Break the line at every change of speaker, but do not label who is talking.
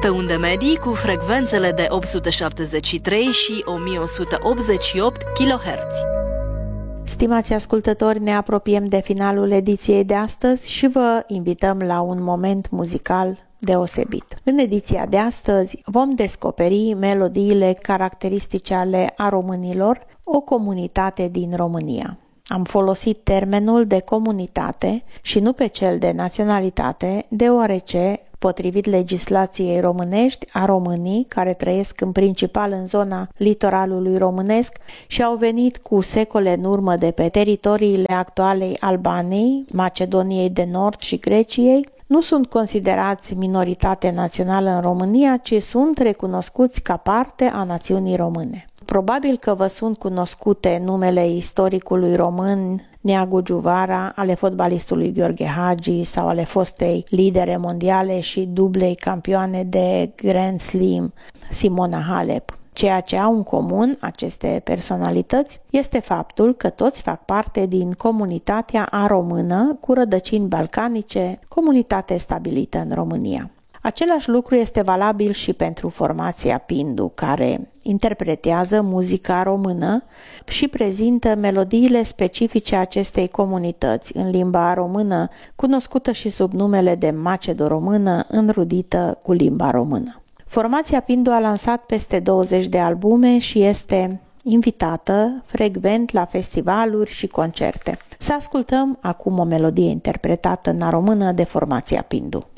pe unde medii cu frecvențele de 873 și 1188 kHz.
Stimați ascultători, ne apropiem de finalul ediției de astăzi și vă invităm la un moment muzical deosebit. În ediția de astăzi vom descoperi melodiile caracteristice ale a românilor, o comunitate din România. Am folosit termenul de comunitate și nu pe cel de naționalitate, deoarece, potrivit legislației românești, a românii care trăiesc în principal în zona litoralului românesc și au venit cu secole în urmă de pe teritoriile actualei Albaniei, Macedoniei de Nord și Greciei, nu sunt considerați minoritate națională în România, ci sunt recunoscuți ca parte a națiunii române. Probabil că vă sunt cunoscute numele istoricului român Neagu Giuvara, ale fotbalistului Gheorghe Hagi sau ale fostei lidere mondiale și dublei campioane de Grand Slam Simona Halep. Ceea ce au în comun aceste personalități este faptul că toți fac parte din comunitatea a-română cu rădăcini balcanice, comunitate stabilită în România. Același lucru este valabil și pentru formația Pindu, care interpretează muzica română și prezintă melodiile specifice acestei comunități în limba română, cunoscută și sub numele de macedo-română, înrudită cu limba română. Formația Pindu a lansat peste 20 de albume și este invitată frecvent la festivaluri și concerte. Să ascultăm acum o melodie interpretată în română de formația Pindu.